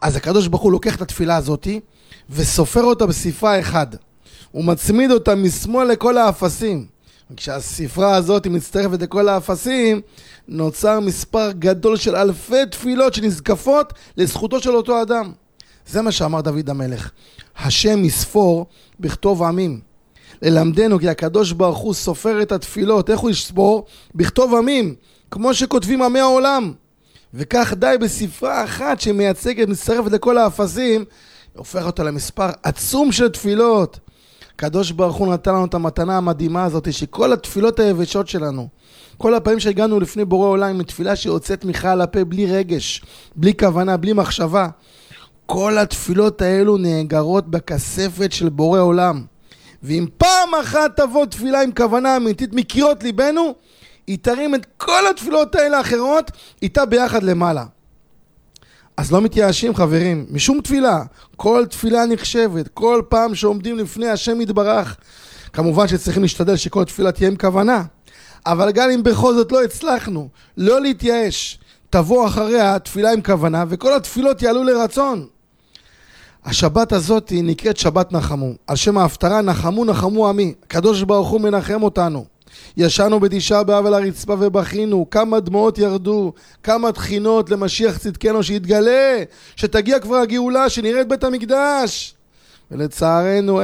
אז הקדוש ברוך הוא לוקח את התפילה הזאת וסופר אותה בספרה אחד. הוא מצמיד אותה משמאל לכל האפסים. כשהספרה הזאת מצטרפת לכל האפסים, נוצר מספר גדול של אלפי תפילות שנזקפות לזכותו של אותו אדם. זה מה שאמר דוד המלך. השם יספור בכתוב עמים. ללמדנו כי הקדוש ברוך הוא סופר את התפילות. איך הוא יספור? בכתוב עמים, כמו שכותבים עמי העולם. וכך די בספרה אחת שמייצגת, מצטרפת לכל האפסים, הופך אותה למספר עצום של תפילות. הקדוש ברוך הוא נתן לנו את המתנה המדהימה הזאת, שכל התפילות היבשות שלנו, כל הפעמים שהגענו לפני בורא עולם עם תפילה שיוצאת מיכה על הפה בלי רגש, בלי כוונה, בלי מחשבה, כל התפילות האלו נאגרות בכספת של בורא עולם. ואם פעם אחת תבוא תפילה עם כוונה אמיתית מקירות ליבנו, היא תרים את כל התפילות האלה האחרות איתה ביחד למעלה. אז לא מתייאשים חברים, משום תפילה. כל תפילה נחשבת, כל פעם שעומדים לפני השם יתברך. כמובן שצריכים להשתדל שכל תפילה תהיה עם כוונה. אבל גם אם בכל זאת לא הצלחנו, לא להתייאש. תבוא אחריה תפילה עם כוונה וכל התפילות יעלו לרצון. השבת הזאת נקראת שבת נחמו. על שם ההפטרה נחמו נחמו עמי. הקדוש ברוך הוא מנחם אותנו. ישנו בתשעה באב על הרצפה ובכינו, כמה דמעות ירדו, כמה תחינות למשיח צדקנו שיתגלה, שתגיע כבר הגאולה, שנראה את בית המקדש. ולצערנו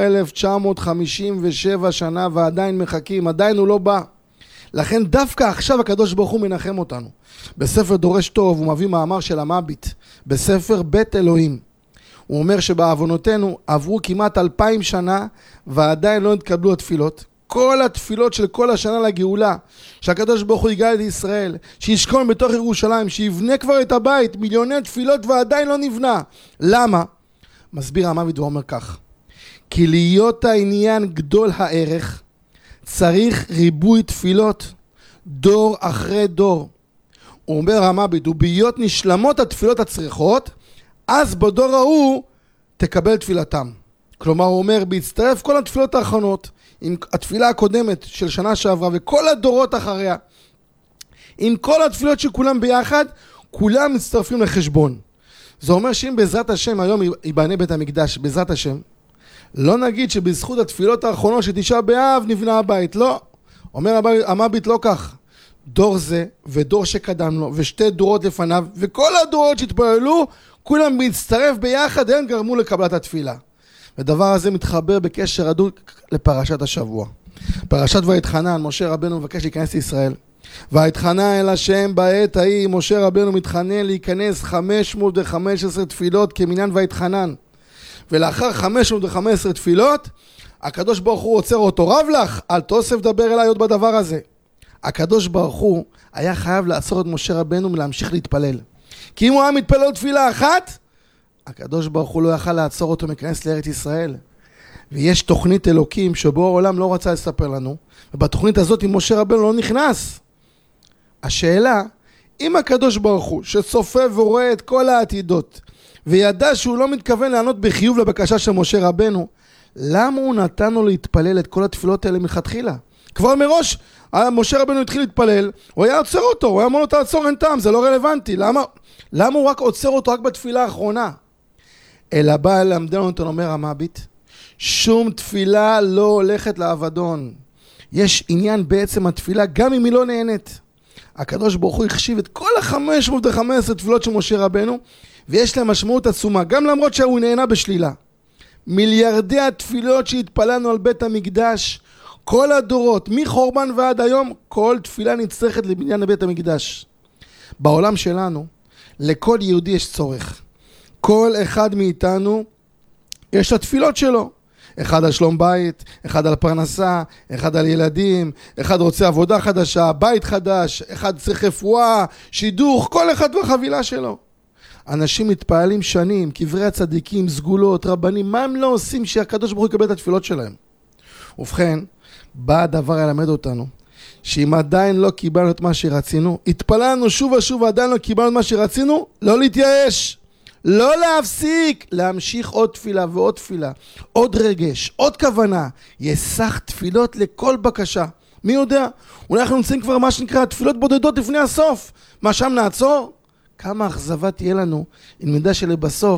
1957 שנה ועדיין מחכים, עדיין הוא לא בא. לכן דווקא עכשיו הקדוש ברוך הוא מנחם אותנו. בספר דורש טוב הוא מביא מאמר של המביט, בספר בית אלוהים. הוא אומר שבעוונותינו עברו כמעט 2000 שנה ועדיין לא נתקבלו התפילות. כל התפילות של כל השנה לגאולה, שהקדוש ברוך הוא יגאל את ישראל, שישכון בתוך ירושלים, שיבנה כבר את הבית, מיליוני תפילות ועדיין לא נבנה. למה? מסביר המביט ואומר כך, כי להיות העניין גדול הערך, צריך ריבוי תפילות, דור אחרי דור. הוא אומר המביט, ובהיות נשלמות התפילות הצריכות, אז בדור ההוא תקבל תפילתם. כלומר הוא אומר, בהצטרף כל התפילות האחרונות, עם התפילה הקודמת של שנה שעברה וכל הדורות אחריה, עם כל התפילות שכולם ביחד, כולם מצטרפים לחשבון. זה אומר שאם בעזרת השם היום ייבנה בית המקדש, בעזרת השם, לא נגיד שבזכות התפילות האחרונות שתשעה באב נבנה הבית, לא. אומר המביט לא כך. דור זה ודור שקדם לו ושתי דורות לפניו וכל הדורות שהתפללו, כולם מצטרף ביחד, הם גרמו לקבלת התפילה. ודבר הזה מתחבר בקשר הדוק לפרשת השבוע. פרשת ויתחנן, משה רבנו מבקש להיכנס לישראל. ויתחנן אל השם בעת ההיא, משה רבנו מתחנן להיכנס 515 תפילות כמניין ויתחנן. ולאחר 515 תפילות, הקדוש ברוך הוא עוצר אותו, רב לך, אל תוסף דבר אליי עוד בדבר הזה. הקדוש ברוך הוא היה חייב לעצור את משה רבנו מלהמשיך להתפלל. כי אם הוא היה מתפלל תפילה אחת, הקדוש ברוך הוא לא יכל לעצור אותו מכנס לארץ ישראל. ויש תוכנית אלוקים שבו העולם לא רצה לספר לנו, ובתוכנית הזאת אם משה רבנו לא נכנס. השאלה, אם הקדוש ברוך הוא שצופה ורואה את כל העתידות, וידע שהוא לא מתכוון לענות בחיוב לבקשה של משה רבנו, למה הוא נתן לו להתפלל את כל התפילות האלה מלכתחילה? כבר מראש, משה רבנו התחיל להתפלל, הוא היה עוצר אותו, הוא היה אומר לו תעצור, אין טעם, זה לא רלוונטי. למה הוא רק עוצר אותו רק בתפילה האחרונה? אלא בא למדנו אותו, אומר המביט, שום תפילה לא הולכת לאבדון. יש עניין בעצם התפילה, גם אם היא לא נהנית. הקדוש ברוך הוא החשיב את כל 515 תפילות של משה רבנו, ויש להם משמעות עצומה, גם למרות שהוא נהנה בשלילה. מיליארדי התפילות שהתפללנו על בית המקדש, כל הדורות, מחורבן ועד היום, כל תפילה נצטרכת לבניין בית המקדש. בעולם שלנו, לכל יהודי יש צורך. כל אחד מאיתנו יש התפילות שלו. אחד על שלום בית, אחד על פרנסה, אחד על ילדים, אחד רוצה עבודה חדשה, בית חדש, אחד צריך רפואה, שידוך, כל אחד בחבילה שלו. אנשים מתפעלים שנים, קברי הצדיקים, סגולות, רבנים, מה הם לא עושים שהקדוש ברוך הוא יקבל את התפילות שלהם? ובכן, בא הדבר ללמד אותנו, שאם עדיין לא קיבלנו את מה שרצינו, התפללנו שוב ושוב ועדיין לא קיבלנו את מה שרצינו, לא להתייאש, לא להפסיק, להמשיך עוד תפילה ועוד תפילה, עוד רגש, עוד כוונה, יסך תפילות לכל בקשה. מי יודע? אולי אנחנו נמצאים כבר מה שנקרא תפילות בודדות לפני הסוף, מה שם נעצור? כמה אכזבה תהיה לנו אם נדע שלבסוף